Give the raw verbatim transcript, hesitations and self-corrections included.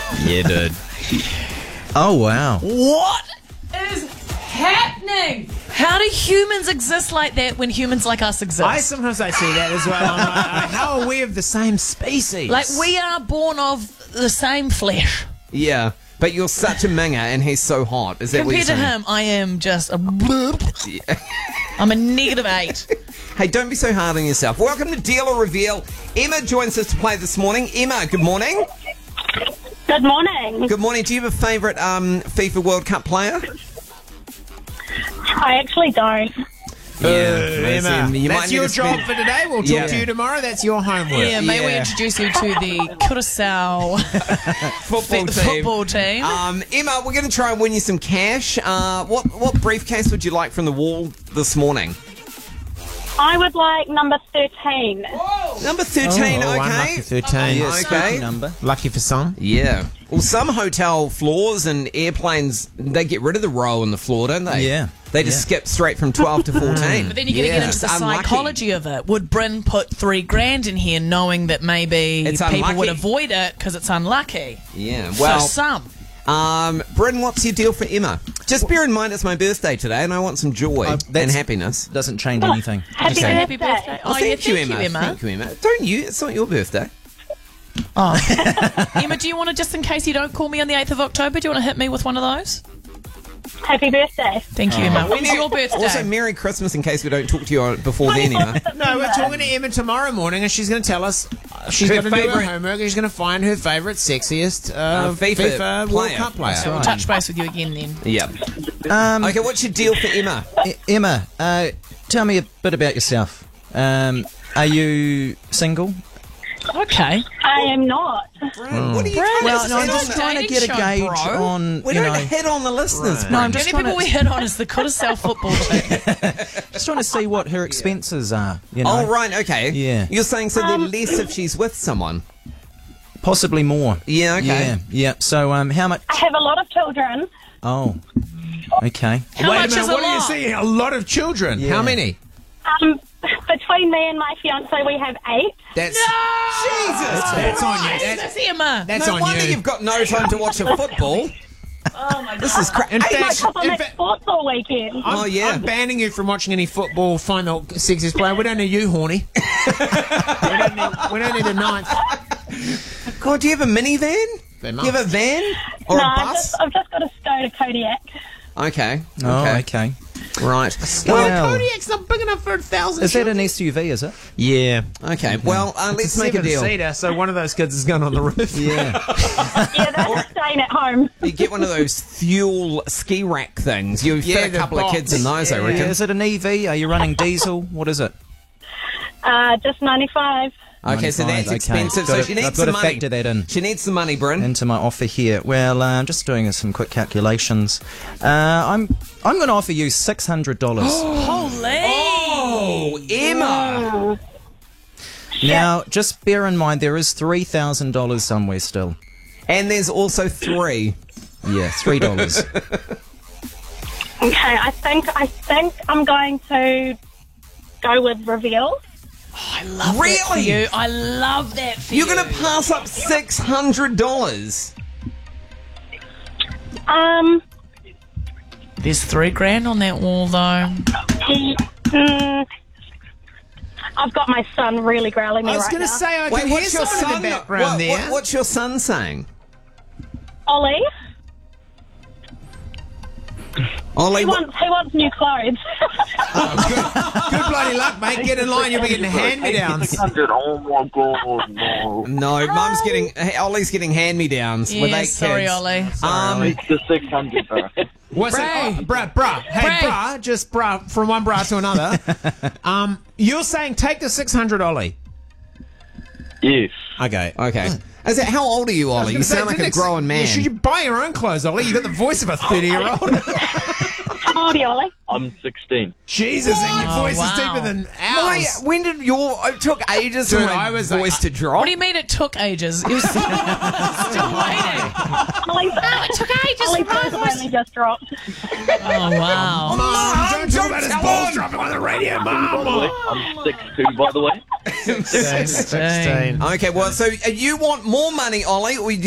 Yeah, dude. Oh, wow. What is happening? How do humans exist like that when humans like us exist? I sometimes I see that as well. I'm like, uh, how are we of the same species? Like, we are born of the same flesh. Yeah, but you're such a minger and he's so hot. Is that what you're Compared to saying? him, I am just a bloop. I'm a negative eight. Hey, don't be so hard on yourself. Welcome to Deal or Reveal. Emma joins us to play this morning. Emma, good morning. Good morning. Good morning. Do you have a favourite um, FIFA World Cup player? I actually don't. Uh, Emma, you that's might your need to job spend- for today. We'll talk Yeah. to you tomorrow. That's your homework. Yeah, may we Yeah. introduce you to the Curaçao Football f- team. football team? Um, Emma, we're going to try and win you some cash. Uh, what what briefcase would you like from the wall this morning? I would like number thirteen. Number thirteen, Oh, okay. unlucky thirteen. Yes, Okay. spooky number. Lucky for some. Yeah. Well, some hotel floors and airplanes, they get rid of the row on the floor, don't they? Yeah. They just skip straight from twelve to fourteen. But then you're going to Yeah. get into the It's unlucky. psychology of it. Would Bryn put three grand in here knowing that maybe It's people unlucky. would avoid it because it's unlucky? Yeah, well, For some. um, Bryn, what's your deal for Emma? Just bear in mind it's my birthday today and I want some joy Uh, and that's- happiness. Doesn't change anything. Happy Okay. Happy birthday. birthday. Oh, Oh, thank yeah, you, thank Emma. you, Emma. Thank you, Emma. Don't you? It's not your birthday. Oh. Emma, do you want to, just in case you don't call me on the eighth of October, do you want to hit me with one of those? Happy birthday. Thank you, Emma. When's your birthday? Also, Merry Christmas in case we don't talk to you before then, Emma. No, we're talking to Emma tomorrow morning, and she's going to tell us uh, she's Her going to do her favourite- homework. And she's going to find her favourite, sexiest uh, Uh, FIFA FIFA, World player. Cup player. That's We'll right. touch base with you again then. Yeah. Um, Okay, what's your deal for Emma? E- Emma, uh, tell me a bit about yourself. Um, are you single? Okay. I am not. Bryn, what are you Bryn, trying Well, to no, I'm hit just on trying to dating get a show, gauge bro. on, We you don't know, hit on the listeners, Right. No, Bryn. I'm The just only trying people we to, hit on is the Curaçao football team. just trying to see what her expenses are. You know, Oh, right, okay. Yeah. You're saying so they're less if she's with someone? possibly more. Yeah, okay. Yeah, yeah. So, um, how much? I have a lot of children. Oh, okay. How Wait much a minute, is a what are you lot? seeing? A lot of children. Yeah. How many? Um, between me and my fiance, we have eight. That's Jesus! that's on you. Yes, That's, that's Emma. that's no on wonder you. you've got no time to watch a football. Oh my god. This is crazy. In My fact, couple in make fact sports all weekend. I'm, Oh, yeah. I'm banning you from watching any football. Find the sexiest player. We don't need you, horny. we, don't need, we don't need a ninth. God, do you have a minivan? They Do must. you have a van? Or no, a I've bus? just, I've just got to go to Kodiak. Okay. Oh, okay. okay. Right. Well, Well, Kodiak's not big enough for a thousand. is that an S U V? Is it? Yeah. Okay. Well, uh, let's make a deal. Seater, so one of those kids is going on the roof. Yeah. Yeah, they're staying at home. You get one of those fuel ski rack things. You Yeah, fit a the couple of box. kids in those, I Yeah. reckon. Is it an E V? Are you running diesel? What is it? Uh, just ninety-five. Okay, so that's ninety-five, okay. expensive. So Gotta- she needs I've got some to money. factor that in. She needs some money, Bryn. Into my offer here. Well, uh, I'm just doing some quick calculations. Uh, I'm I'm going to offer you six hundred dollars. Holy. Oh, Emma! Now, just bear in mind there is three thousand dollars somewhere still. And there's also three. Yeah, three dollars. Okay, I think I think I'm going to go with reveal. I love that for Really? you. I love that for You're you. going to pass up six hundred dollars. Um, There's three grand on that wall, though. he, mm, I've got my son really growling me I was right going to now. say, I Wait, can hear what's your someone son? in the background what- there. what- what's your son saying? Ollie, Ollie, he what- wants he wants new clothes. Good bloody luck, mate. Get in line. You'll be getting hand-me-downs. Oh my god, no. No, Mum's getting. hey, Ollie's getting hand-me-downs with Yeah, eight sorry, kids. Ollie. Um, It's the six hundred, bro. What's Bray. it? Oh, bruh, bruh. Hey, Bray. bruh. Just bruh. From one bruh to another. um, you're saying take the six hundred, Ollie. Yes. Okay. okay. Is that, how old are you, Ollie? You sound like a grown man. Yeah, should you buy your own clothes, Ollie? You got the voice of a thirty-year-old. How old are you, Ollie? I'm sixteen. Jesus, and your Oh, voice wow. is deeper than Why, ours. when did your. It took ages Dude, for my I was voice like- to drop. What do you mean it took ages? It was still, still waiting. Ollie's, Oh, it took ages Ollie's for my voice voice. only just dropped. Oh, wow. Mom, don't don't talk about his tell balls him. dropping on the radio, By the way, Mom. I'm six two, by the way. sixteen. Okay, well, so uh, you want more money, Ollie, or